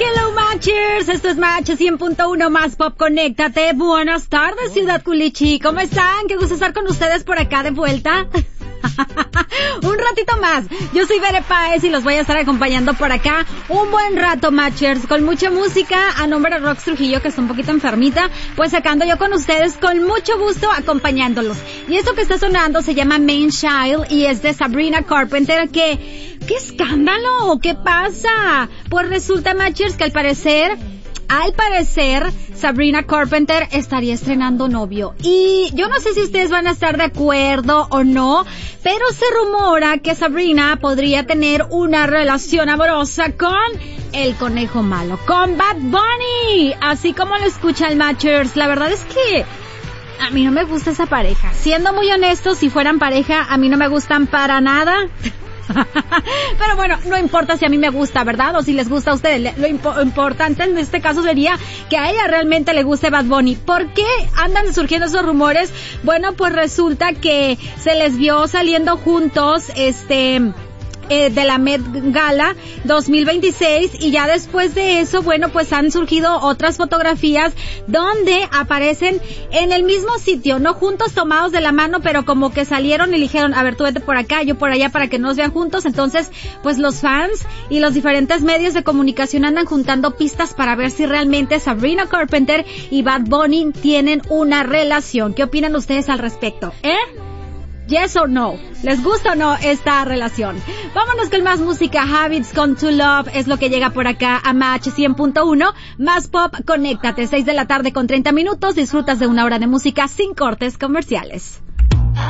Hello Matchers, esto es Match 100.1 más Pop, conéctate. Buenas tardes, Ciudad Culichi, ¿cómo están? Qué gusto estar con ustedes por acá de vuelta. Un ratito más. Yo soy Bere Páez y los voy a estar acompañando por acá un buen rato, Matchers, con mucha música. A nombre de Rox Trujillo, que está un poquito enfermita, pues sacando yo con ustedes con mucho gusto acompañándolos. Y esto que está sonando se llama Main Child y es de Sabrina Carpenter. ¿Qué escándalo? ¿Qué pasa? Pues resulta, Matchers, que al parecer, Sabrina Carpenter estaría estrenando novio. Y yo no sé si ustedes van a estar de acuerdo o no, pero se rumora que Sabrina podría tener una relación amorosa con el conejo malo, con Bad Bunny. Así como lo escucha el Matchers. La verdad es que a mí no me gusta esa pareja. Siendo muy honestos, si fueran pareja, a mí no me gustan para nada. Pero bueno, no importa si a mí me gusta, ¿verdad? O si les gusta a ustedes. Lo importante en este caso sería que a ella realmente le guste Bad Bunny. ¿Por qué andan surgiendo esos rumores? Bueno, pues resulta que se les vio saliendo juntos, de la Met Gala 2026, y ya después de eso, bueno, pues han surgido otras fotografías donde aparecen en el mismo sitio, no juntos tomados de la mano, pero como que salieron y dijeron, a ver, tú vete por acá, yo por allá, para que nos vean juntos. Entonces, pues los fans y los diferentes medios de comunicación andan juntando pistas para ver si realmente Sabrina Carpenter y Bad Bunny tienen una relación. ¿Qué opinan ustedes al respecto? Yes or no? ¿Les gusta o no esta relación? Vámonos con más música. Habits Come to Love es lo que llega por acá a Match 100.1. Más Pop, conéctate. 6 de la tarde con 30 minutos. Disfrutas de una hora de música sin cortes comerciales.